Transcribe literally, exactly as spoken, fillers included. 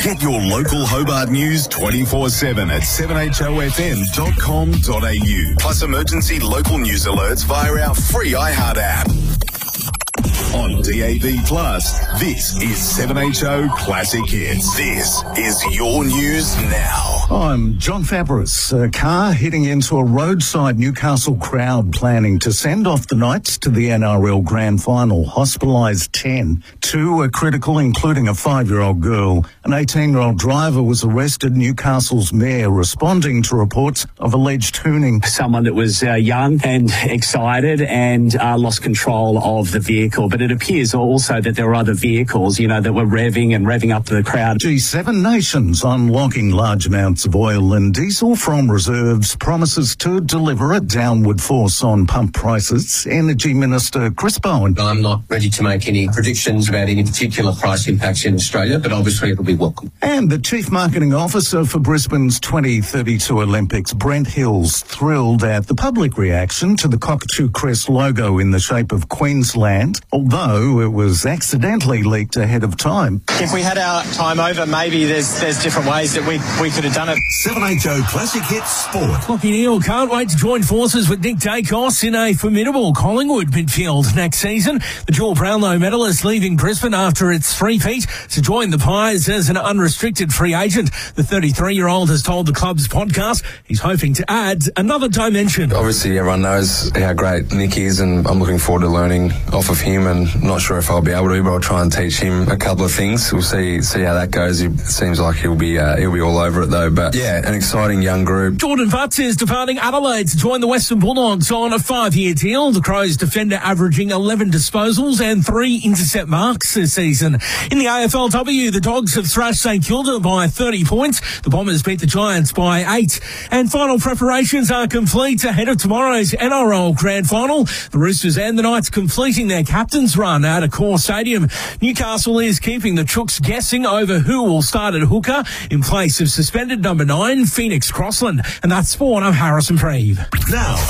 Get your local Hobart news twenty-four seven at seven h o f m dot com dot a u. Plus emergency local news alerts via our free iHeart app. On D A B Plus, this is seven H O Classic Hits. This is your news now. I'm John Fabris. A car hitting into a roadside Newcastle crowd planning to send off the Knights to the N R L Grand Final. Hospitalised ten. Two are critical, including a five-year-old girl. An eighteen-year-old driver was arrested. Newcastle's mayor responding to reports of alleged hooning. Someone that was uh, young and excited and uh, lost control of the vehicle. But it appears also that there were other vehicles, you know, that were revving and revving up to the crowd. G seven nations unlocking large amounts of oil and diesel from reserves promises to deliver a downward force on pump prices. Energy Minister Chris Bowen. I'm not ready to make any predictions about any particular price impacts in Australia, but obviously it'll be welcome. And the Chief Marketing Officer for Brisbane's twenty thirty-two Olympics, Brent Hills, thrilled at the public reaction to the Cockatoo Crest logo in the shape of Queensland, although it was accidentally leaked ahead of time. If we had our time over, maybe there's there's different ways that we we could have done it. seven H O Classic Hits Sport. Lachie Neale can't wait to join forces with Nick Dacos in a formidable Collingwood midfield next season. The dual Brownlow medalist leaving Brisbane after its three-peat to join the Pies as an unrestricted free agent. The thirty-three-year-old has told the club's podcast he's hoping to add another dimension. Obviously, everyone knows how great Nick is, and I'm looking forward to learning off of him, and not sure if I'll be able to, but I'll try and teach him a couple of things. We'll see see how that goes. It seems like he'll be uh, he'll be all over it though. But yeah, an exciting young group. Jordan Vutz is departing Adelaide to join the Western Bulldogs on a five-year deal. The Crows defender averaging eleven disposals and three intercept marks this season. In the A F L W, the Dogs have thrashed St Kilda by thirty points. The Bombers beat the Giants by eight. And final preparations are complete ahead of tomorrow's N R L Grand Final. The Roosters and the Knights completing their captain's run at Accor Stadium. Newcastle is keeping the Chooks guessing over who will start at hooker in place of suspended number nine, Phoenix Crossland. And that's sport. I'm Harrison Preeve. Now.